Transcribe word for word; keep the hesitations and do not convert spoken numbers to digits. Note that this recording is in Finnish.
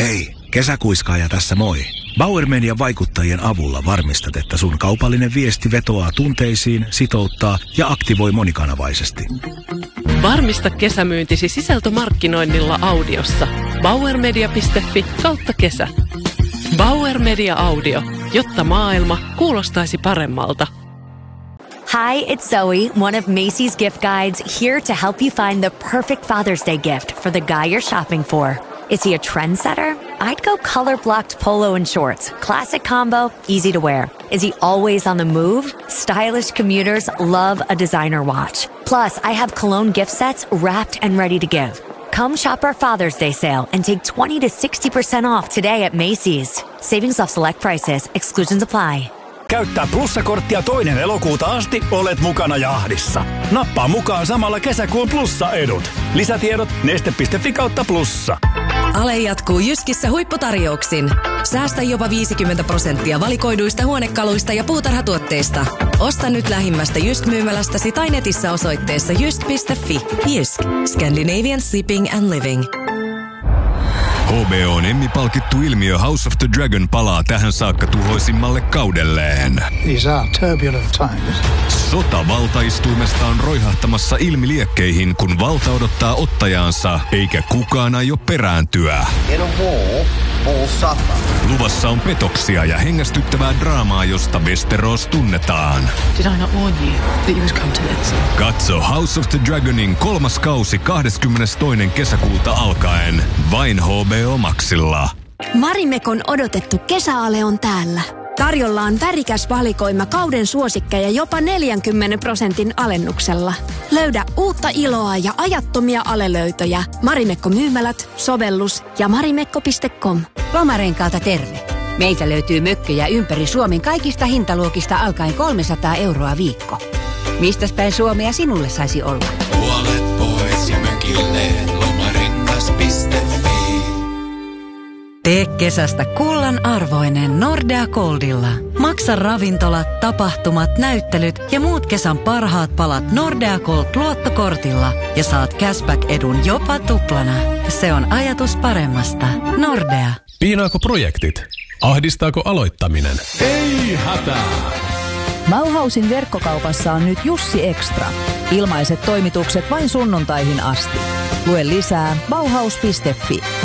Hei, kesäkuiskaaja tässä moi. Bauer Median vaikuttajien avulla varmistat, että sun kaupallinen viesti vetoaa tunteisiin, sitouttaa ja aktivoi monikanavaisesti. Varmista kesämyyntisi sisältömarkkinoinnilla audiossa. bauermedia piste fi kautta kesä. Bauer Media Audio, jotta maailma kuulostaisi paremmalta. Hi, it's Zoe, one of Macy's gift guides, here to help you find the perfect Father's Day gift for the guy you're shopping for. Is he a trendsetter? I'd go color-blocked polo and shorts. Classic combo, easy to wear. Is he always on the move? Stylish commuters love a designer watch. Plus, I have cologne gift sets wrapped and ready to give. Come shop our Father's Day sale and take twenty to sixty percent off today at Macy's. Savings off select prices. Exclusions apply. Käyttää plussakorttia toinen elokuuta asti, olet mukana jahdissa. Nappaa mukaan samalla kesäkuun plussa-edut. Lisätiedot neste piste fi kautta plussa. Ale jatkuu Jyskissä huipputarjouksin. Säästä jopa viisikymmentä prosenttia valikoiduista huonekaluista ja puutarhatuotteista. Osta nyt lähimmästä Jysk-myymälästäsi tai netissä osoitteessa jysk piste fi. Jysk. Scandinavian Shipping and Living. H B O:n Emmy-palkittu ilmiö House of the Dragon palaa tähän saakka tuhoisimmalle kaudelleen. These are turbulent times. Sota valtaistuimesta on roihahtamassa ilmiliekkeihin, kun valta odottaa ottajaansa, eikä kukaan aio perääntyä. In a war, all suffer. Luvassa on petoksia ja hengästyttävää draamaa, josta Westeros tunnetaan. Did I not warn you that you would come to this? Katso House of the Dragonin kolmas kausi kahdeskymmenestoinen kesäkuuta alkaen vain H B O Maxilla. Marimekon odotettu kesäale on täällä. Tarjolla on värikäs valikoima kauden suosikkeja jopa neljänkymmenen prosentin alennuksella. Löydä uutta iloa ja ajattomia alelöytöjä Marimekko-myymälät, sovellus ja marimekko piste com. Lomarenkaalta terve. Meiltä löytyy mökkejä ympäri Suomen kaikista hintaluokista alkaen kolmesataa euroa viikko. Mistäs päin Suomea sinulle saisi olla? Puolet pois ja mökilleen lomarengas piste fi. Tee kesästä kullan arvoinen Nordea Goldilla. Maksa ravintolat, tapahtumat, näyttelyt ja muut kesän parhaat palat Nordea Gold-luottokortilla ja saat cashback-edun jopa tuplana. Se on ajatus paremmasta. Nordea. Piinaako projektit? Ahdistaako aloittaminen? Ei hätää! Bauhausin verkkokaupassa on nyt Jussi Extra. Ilmaiset toimitukset vain sunnuntaihin asti. Lue lisää bauhaus piste fi.